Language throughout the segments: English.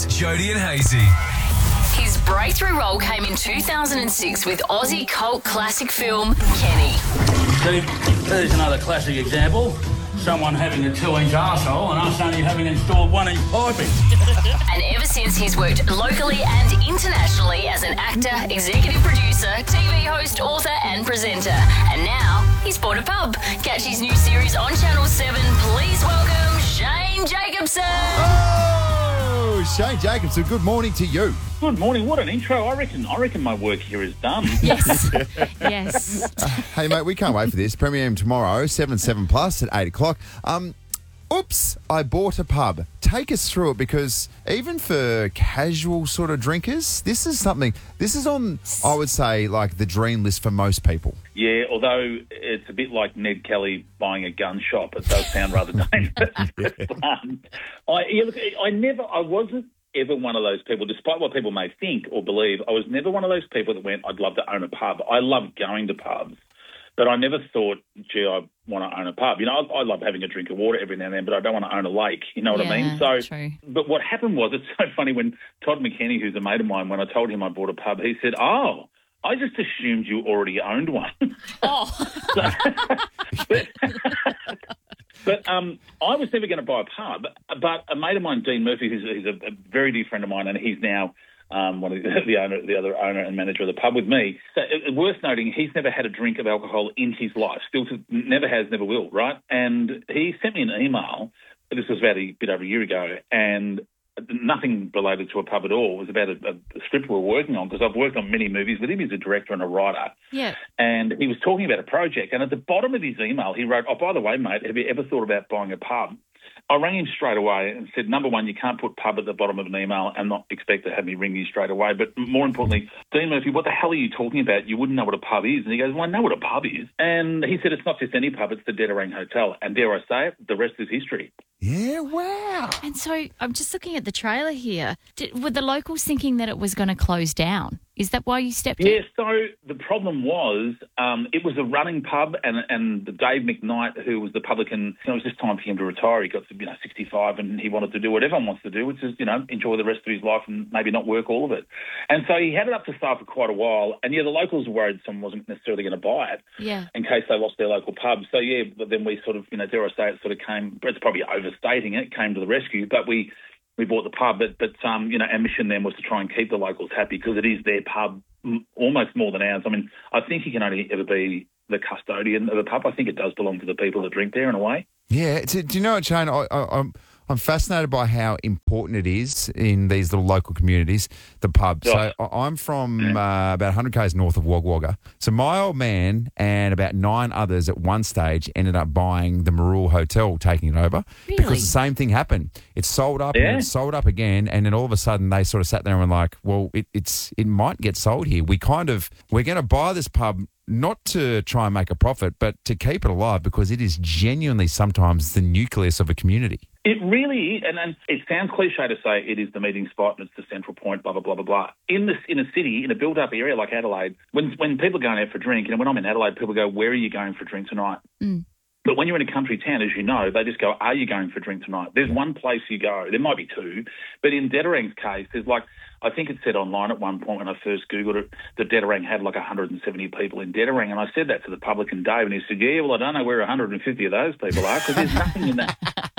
Jody and Hazy. His breakthrough role came in 2006 with Aussie cult classic film Kenny. See, there's another classic example. Someone having a 2-inch arsehole and us only having installed 1-inch piping. And ever since, he's worked locally and internationally as an actor, executive producer, TV host, author and presenter. And now he's bought a pub. Catch his new series on Channel 7. Please welcome Shane Jacobson. Oh, Shane Jacobson, good morning to you. Good morning. What an intro. I reckon my work here is done. Yes. Yes. Hey, mate, we can't wait for this. Premiering tomorrow, 7 plus at 8 o'clock. Oops, I bought a pub. Take us through it, because even for casual sort of drinkers, this is on, I would say, like the dream list for most people. Yeah, although it's a bit like Ned Kelly buying a gun shop. It does sound rather dangerous. I wasn't ever one of those people, despite what people may think or believe. I was never one of those people that went, I'd love to own a pub. I love going to pubs, but I never thought, gee, I want to own a pub. You know, I love having a drink of water every now and then, but I don't want to own a lake. You know what I mean? So, true. But what happened was, it's so funny, when Todd McKenney, who's a mate of mine, when I told him I bought a pub, he said, "Oh, I just assumed you already owned one." Oh. But I was never going to buy a pub, but a mate of mine, Dean Murphy, who's a very dear friend of mine, and he's now one of the other owner and manager of the pub with me. So worth noting, he's never had a drink of alcohol in his life. Never has, never will, right? And he sent me an email. This was about a bit over a year ago, and nothing related to a pub at all. It was about a script we were working on, because I've worked on many movies with him. He's a director and a writer. Yeah. And he was talking about a project, and at the bottom of his email, he wrote, "Oh, by the way, mate, have you ever thought about buying a pub?" I rang him straight away and said, number one, you can't put pub at the bottom of an email and not expect to have me ring you straight away. But more importantly, Dean Murphy, what the hell are you talking about? You wouldn't know what a pub is. And he goes, well, I know what a pub is. And he said, it's not just any pub, it's the Dedarang Hotel. And dare I say it, the rest is history. Yeah, wow. And so I'm just looking at the trailer here. Were the locals thinking that it was going to close down? Is that why you stepped in? Yeah, so the problem was it was a running pub, and Dave McKnight, who was the publican, it was just time for him to retire. He got to 65, and he wanted to do what everyone wants to do, which is, enjoy the rest of his life and maybe not work all of it. And so he had it up for sale for quite a while, and, the locals were worried someone wasn't necessarily going to buy it in case they lost their local pub. So, but then we sort of, dare I say it, sort of came, it's probably overstating it, came to the rescue, but we bought the pub, but our mission then was to try and keep the locals happy, because it is their pub almost more than ours. I mean, I think you can only ever be the custodian of the pub. I think it does belong to the people that drink there in a way. Yeah. Do you know what, Shane? I'm fascinated by how important it is in these little local communities, the pub. So I'm from about 100 k's north of Wagga Wagga. So my old man and about 9 others at one stage ended up buying the Marul Hotel, taking it over. Really? Because the same thing happened. It sold up and then it sold up again, and then all of a sudden they sort of sat there and were like, well, it might get sold here. We're going to buy this pub not to try and make a profit, but to keep it alive, because it is genuinely sometimes the nucleus of a community. It really is, and it sounds cliche to say it is the meeting spot and it's the central point, blah, blah, blah, blah, blah. In a city, in a built-up area like Adelaide, when people are going out for a drink, and when I'm in Adelaide, people go, where are you going for a drink tonight? Mm. But when you're in a country town, as you know, they just go, are you going for a drink tonight? There's one place you go. There might be 2. But in Dedarang's case, there's I think it said online at one point when I first Googled it, that Dedarang had 170 people in Dedarang. And I said that to the publican Dave, and he said, yeah, well, I don't know where 150 of those people are, because there's nothing in that.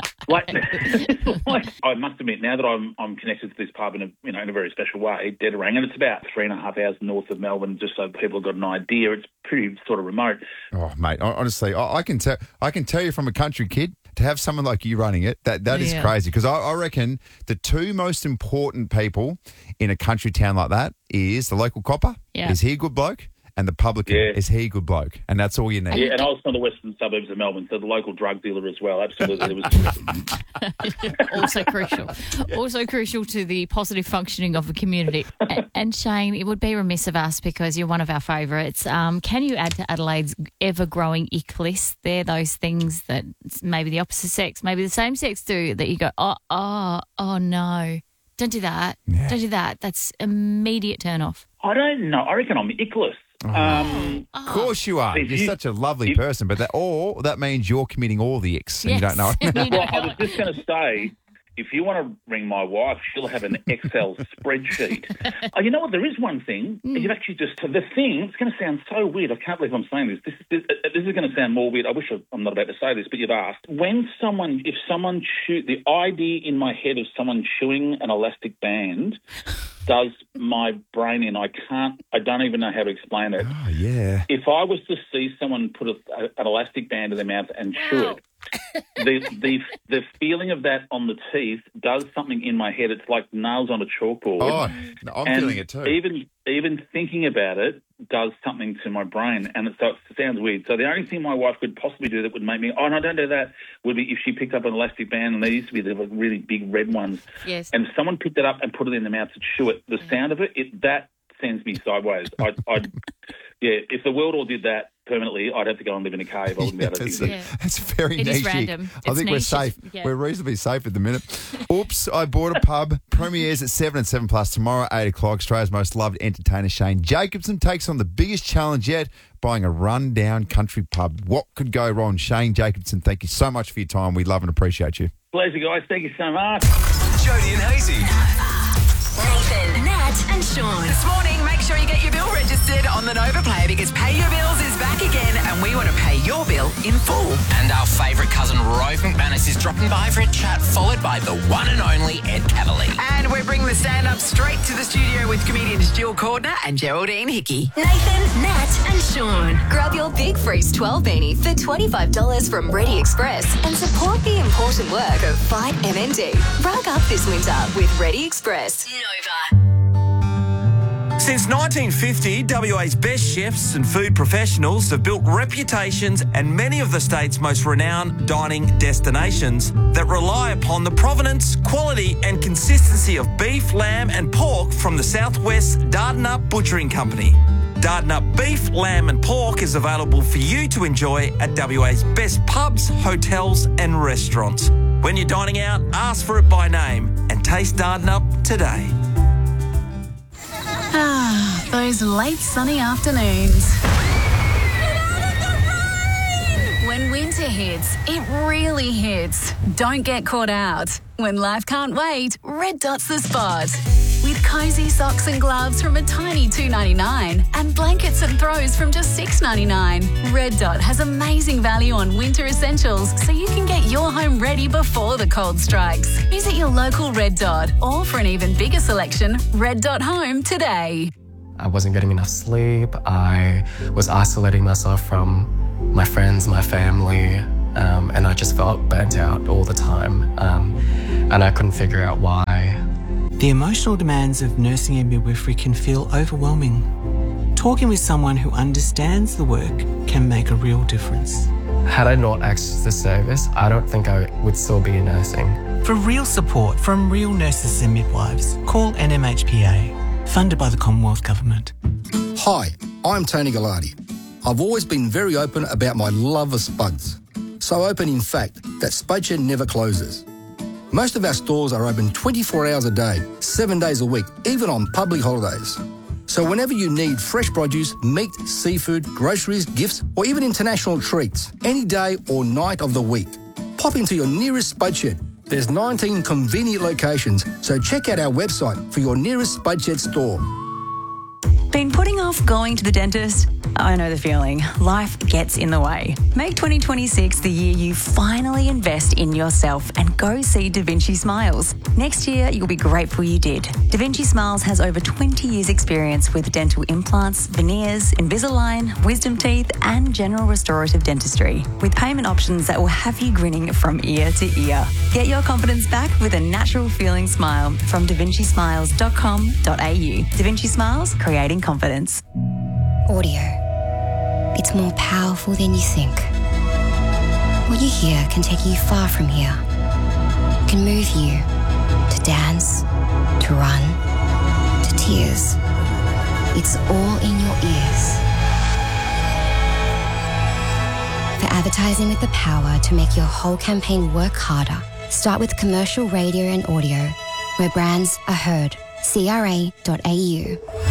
I must admit, now that I'm connected to this pub in a very special way, Dedarang, and it's about 3.5 hours north of Melbourne, just so people have got an idea. It's pretty sort of remote. Oh, mate, honestly, I can tell you from a country kid, to have someone like you running it, that is crazy. Because I reckon the 2 most important people in a country town like that is the local copper. Yeah. Is he a good bloke? And the publican, is he a good bloke? And that's all you need. Yeah, and I was from the western suburbs of Melbourne, so the local drug dealer as well. Absolutely. Also crucial. Also crucial to the positive functioning of a community. And Shane, it would be remiss of us, because you're one of our favourites. Can you add to Adelaide's ever-growing ick list? They're those things that maybe the opposite sex, maybe the same sex do, that you go, oh no. Don't do that. Yeah. Don't do that. That's immediate turn off. I don't know. I reckon I'm ickless. Of course you are. You're such a lovely person, but that means you're committing all the icks and you don't know it. Well, I was just going to say, if you want to ring my wife, she'll have an Excel spreadsheet. Oh, you know what? There is one thing. You've actually the thing, it's going to sound so weird. I can't believe I'm saying this. This is going to sound more weird. I wish I'm not about to say this, but you've asked. If someone the idea in my head of someone chewing an elastic band does my brain in. I don't even know how to explain it. Oh, yeah. If I was to see someone put an elastic band in their mouth and chew it, the feeling of that on the teeth does something in my head. It's like nails on a chalkboard. Oh, no, I'm feeling it too. Even thinking about it does something to my brain, and it sounds weird. So the only thing my wife could possibly do that would make me, no, don't do that, would be if she picked up an elastic band, and they used to be the really big red ones. Yes. And if someone picked it up and put it in their mouth to chew it, the sound of it, that sends me sideways. If the world all did that permanently, I'd have to go and live in a cave. I wouldn't be able to do that. It's very niche. It is random. I think we're safe. Yeah. We're reasonably safe at the minute. Oops, I bought a pub. Premieres at 7 and 7+ tomorrow, 8 o'clock. Australia's most loved entertainer, Shane Jacobson, takes on the biggest challenge yet, buying a run-down country pub. What could go wrong? Shane Jacobson, thank you so much for your time. We love and appreciate you. Pleasure, guys. Thank you so much. Jody and Hazy. Nathan, Nat and Sean. This morning, make sure you get your bill registered on the Nova Player because Pay Your Bills is back again and we want to pay your bill in full. And our favourite cousin, Rove McManus, is dropping by for a chat, followed by the one and only Ed Cavalier. And we're bringing the stand-up straight to the studio with comedians Jill Cordner and Geraldine Hickey. Nathan, Nat and Sean. Grab your Big Freeze 12 beanie for $25 from Ready Express and support the important work of Fight MND. Rug up this winter with Ready Express. Nova. Since 1950, WA's best chefs and food professionals have built reputations and many of the state's most renowned dining destinations that rely upon the provenance, quality and consistency of beef, lamb and pork from the Southwest Dardanup Butchering Company. Dardanup beef, lamb and pork is available for you to enjoy at WA's best pubs, hotels and restaurants. When you're dining out, ask for it by name and taste Dardanup today. Those late sunny afternoons. When winter hits, it really hits. Don't get caught out. When life can't wait, Red Dot's the spot. With cosy socks and gloves from a tiny $2.99 and blankets and throws from just $6.99. Red Dot has amazing value on winter essentials so you can get your home ready before the cold strikes. Visit your local Red Dot or for an even bigger selection, Red Dot Home today. I wasn't getting enough sleep. I was isolating myself from my friends, my family, and I just felt burnt out all the time. And I couldn't figure out why. The emotional demands of nursing and midwifery can feel overwhelming. Talking with someone who understands the work can make a real difference. Had I not accessed the service, I don't think I would still be in nursing. For real support from real nurses and midwives, call NMHPA, funded by the Commonwealth Government. Hi, I'm Tony Gallardi. I've always been very open about my love of spuds. So open, in fact, that Spudshed never closes. Most of our stores are open 24 hours a day, 7 days a week, even on public holidays. So whenever you need fresh produce, meat, seafood, groceries, gifts, or even international treats, any day or night of the week, pop into your nearest Spudshed. There's 19 convenient locations, so check out our website for your nearest Spudshed store. Been putting off going to the dentist? I know the feeling. Life gets in the way. Make 2026 the year you finally invest in yourself and go see Da Vinci Smiles. Next year, you'll be grateful you did. Da Vinci Smiles has over 20 years' experience with dental implants, veneers, Invisalign, wisdom teeth, and general restorative dentistry, with payment options that will have you grinning from ear to ear. Get your confidence back with a natural feeling smile from davincismiles.com.au. Da Vinci Smiles, creating confidence. Audio. It's more powerful than you think. What you hear can take you far from here. It can move you to dance, to run, to tears. It's all in your ears. For advertising with the power to make your whole campaign work harder, start with commercial radio and audio, where brands are heard. CRA.au.